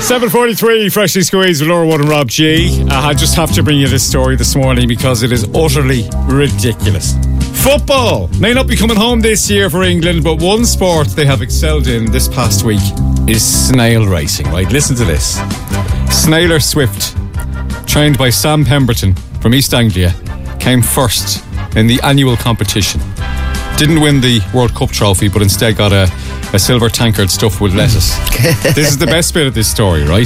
7:43, freshly squeezed with Laura Wood and Rob G. I just have to bring you this story this morning because it is utterly ridiculous. Football may not be coming home this year for England, but one sport they have excelled in this past week is snail racing. Right, listen to this. Snailer Swift, trained by Sam Pemberton from East Anglia, came first in the annual competition. Didn't win the World Cup trophy, but instead got a silver tankard stuffed with lettuce. This is the best bit of this story, right?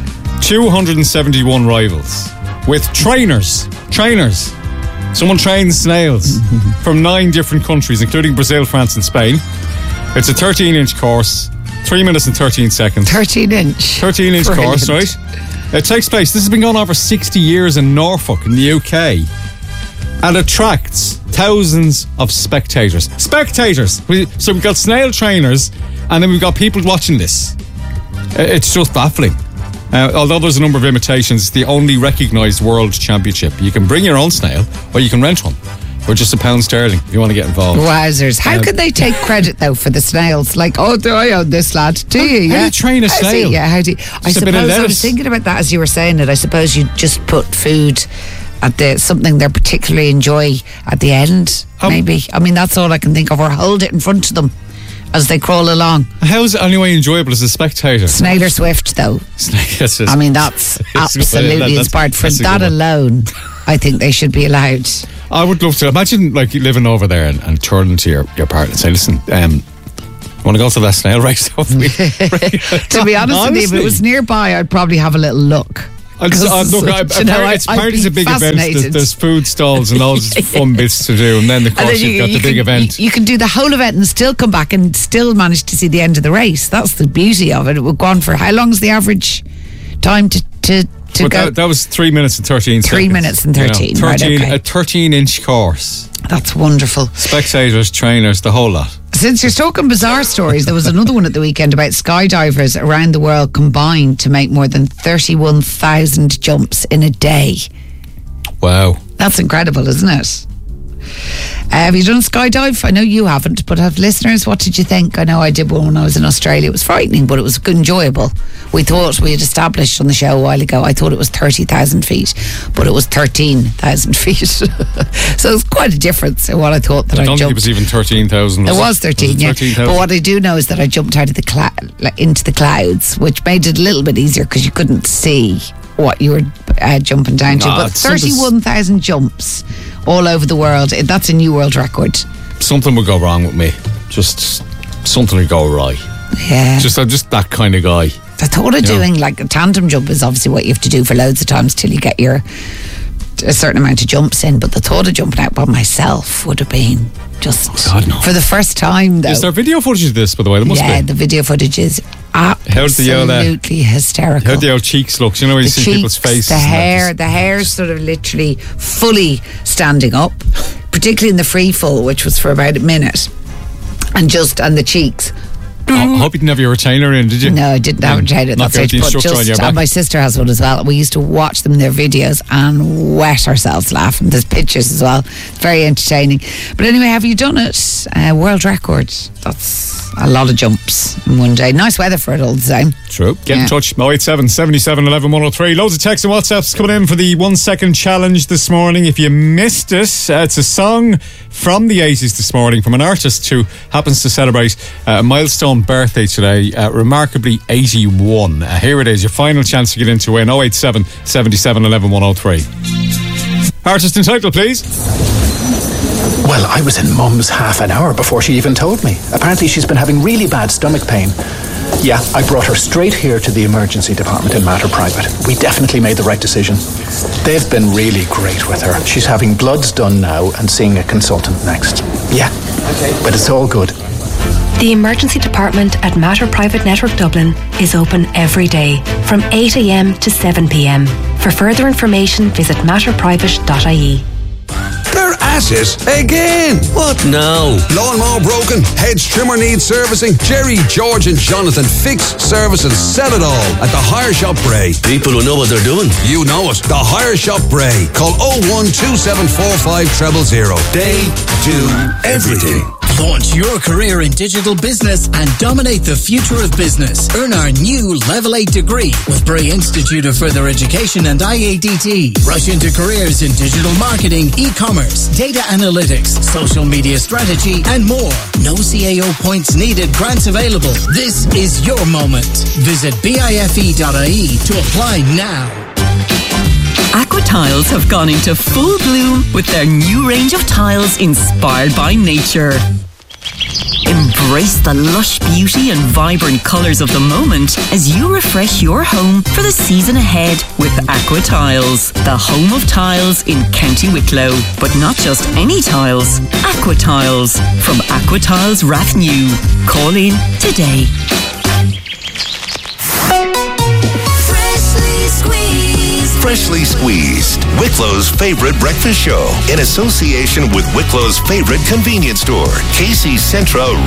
271 rivals with trainers. Someone trains snails from 9 different countries, including Brazil, France and Spain. It's a 13-inch course, 3 minutes and 13 seconds. 13-inch course, right? It takes place, this has been going on for 60 years in Norfolk in the UK, and attracts thousands of spectators. So we've got snail trainers, and then we've got people watching this. It's just baffling. Although there's a number of imitations, it's the only recognised world championship. You can bring your own snail, or you can rent one for just £1 if you want to get involved. Wowzers. How can they take credit, though, for the snails? Like, I own this lad. Do you? How do you train a snail? How do you? I suppose I was thinking about that as you were saying it. I suppose you just put food at something they particularly enjoy at the end, maybe. I mean, that's all I can think of. Or hold it in front of them as they crawl along. How is it anyway enjoyable as a spectator? Snailer Swift, though. I mean, that's absolutely inspired. For that alone, I think they should be allowed. I would love to. Imagine like living over there and turning to your partner and say, listen, want to go to that snail race? To be honest with you, if it was nearby, I'd probably have a little look. It's part of a big event. There's food stalls and all those fun bits to do, and then of course you've got the big event. You can do the whole event and still come back and still manage to see the end of the race. That's the beauty of it. It would go on for how long is the average time to go? That was 3 minutes and 13 seconds. 3 minutes and 13. You know, a 13-inch course. That's wonderful. Spectators, trainers, the whole lot. Since you're talking bizarre stories, there was another one at the weekend about skydivers around the world combined to make more than 31,000 jumps in a day. Wow. That's incredible, isn't it? Have you done a skydive? I know you haven't, but have listeners, what did you think? I know I did one when I was in Australia. It was frightening, but it was enjoyable. We thought we had established on the show a while ago, I thought it was 30,000 feet, but it was 13,000 feet. So it's quite a difference in what I thought that I jumped. I don't think it was even 13,000. It was 13, yeah. 13, but what I do know is that I jumped out of into the clouds, which made it a little bit easier because you couldn't see what you were jumping down to. But 31,000 jumps all over the world, that's a new world record. Something would go wrong with me. Just something would go right. Yeah. I'm just that kind of guy. The thought of doing like a tandem jump is obviously what you have to do for loads of times till you get a certain amount of jumps in, but the thought of jumping out by myself would have been just for the first time, though. Is there video footage of this, by the way? There must be. Yeah, the video footage is absolutely hysterical. How the old cheeks look, you know, when you see people's faces. The hair's sort of literally fully standing up, particularly in the free fall, which was for about a minute, and the cheeks. I hope you didn't have your retainer in, did you? No, I didn't have a retainer at that stage. But my sister has one as well. We used to watch them in their videos and wet ourselves laughing. There's pictures as well. It's very entertaining. But anyway, have you done it? World record. That's a lot of jumps in one day. Nice weather for it all the same. True. Get in touch. 087 77 11 103. Loads of texts and WhatsApps coming in for the 1 second challenge this morning. If you missed it, it's a song from the 80s this morning from an artist who happens to celebrate a milestone birthday today, remarkably 81. Here it is, your final chance to get in to win. 087 77 11 103. Artist and title, please. Well, I was in Mum's half an hour before she even told me. Apparently she's been having really bad stomach pain. Yeah, I brought her straight here to the emergency department in Mater Private. We definitely made the right decision. They've been really great with her. She's having bloods done now and seeing a consultant next. Yeah, but it's all good. The emergency department at Mater Private Network Dublin is open every day from 8 a.m. to 7 p.m. For further information, visit matterprivate.ie. They're at it again. What now? Lawnmower broken, hedge trimmer needs servicing. Jerry, George and Jonathan fix, service and sell it all at the Hire Shop Bray. People who know what they're doing. You know it. The Hire Shop Bray. Call 012745000. They do everything. Launch your career in digital business and dominate the future of business. Earn our new Level 8 degree with Bray Institute of Further Education and IADT. Rush into careers in digital marketing, e-commerce, data analytics, social media strategy, and more. No CAO points needed, grants available. This is your moment. Visit bife.ie to apply now. Aqua Tiles have gone into full bloom with their new range of tiles inspired by nature. Embrace the lush beauty and vibrant colours of the moment as you refresh your home for the season ahead with Aqua Tiles, the home of tiles in County Wicklow. But not just any tiles, Aqua Tiles from Aqua Tiles Rathnew. Call in today. Freshly Squeezed, Wicklow's favorite breakfast show, in association with Wicklow's favorite convenience store, Casey's Centra